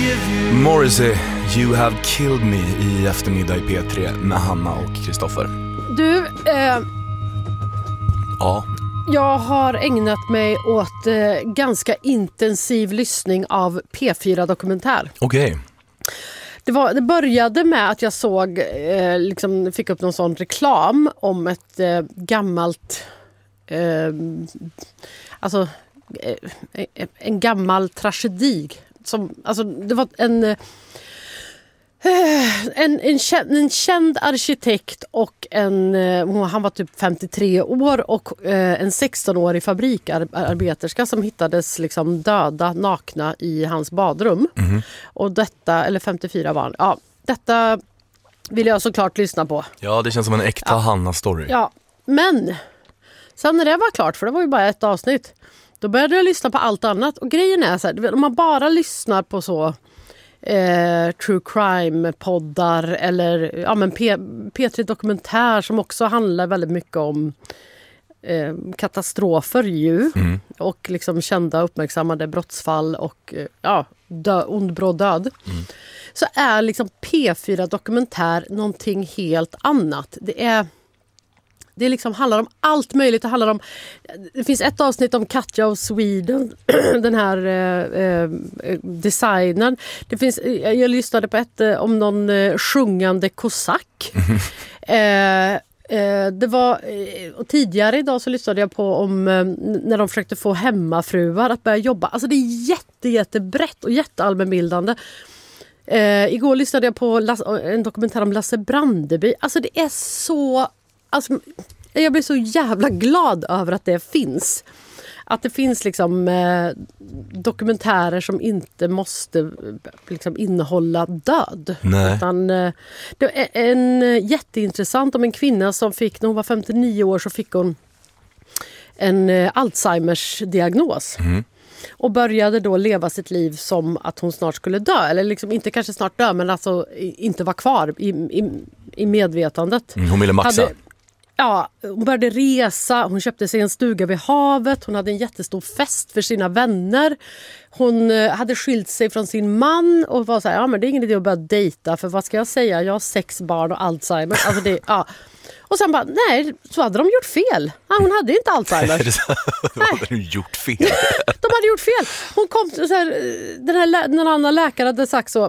Morrissey, You Have Killed Me i eftermiddag i P3 med Hanna och Kristoffer. Du, Ja. jag har ägnat mig åt ganska intensiv lyssning av P4-dokumentär. Okej. Det började med att jag såg, fick upp någon sån reklam om ett gammalt, en gammal tragedi. Det var en känd arkitekt och han var typ 53 år och en 16-årig fabrikarbeterska som hittades liksom döda, nakna i hans badrum. Mm. Och detta, eller 54 var han. Ja, detta vill jag såklart lyssna på. Ja, det känns som en äkta Hanna-story. Ja, men sen när det var klart, för det var ju bara ett avsnitt, då började jag lyssna på allt annat. Och grejen är så här, om man bara lyssnar på så true crime-poddar eller P3 Dokumentär som också handlar väldigt mycket om katastrofer ju, och liksom kända uppmärksammade brottsfall och ond bråd död, så är liksom P4 Dokumentär någonting helt annat. Det liksom handlar om allt möjligt. Det finns ett avsnitt om Katja of Sweden, den här designern. Jag lyssnade på ett om någon sjungande kosack. Det var, och tidigare idag så lyssnade jag på om när de försökte få hemmafruar att börja jobba. Alltså det är jättebrett och jätteallmänbildande. Igår lyssnade jag på en dokumentär om Lasse Brandeby. Alltså det är så... Alltså, jag blir så jävla glad över att det finns. Att det finns liksom dokumentärer som inte måste liksom innehålla död. Nej. Utan, det är en jätteintressant om en kvinna som när hon var 59 år så fick hon en Alzheimers diagnos. Mm. Och började då leva sitt liv som att hon snart skulle dö. Eller liksom inte kanske snart dö, men alltså inte vara kvar i medvetandet. Hon ville maxa. Hon började resa, hon köpte sig en stuga vid havet, hon hade en jättestor fest för sina vänner. Hon hade skilt sig från sin man och var så här, men det är ingen idé att börja dejta, för vad ska jag säga, jag har 6 barn och Alzheimer. Alltså Och sen bara, nej, så hade de gjort fel. Hon hade inte Alzheimer. Vad hade de gjort fel? De hade gjort fel. Hon kom så här, den annan läkare hade sagt så,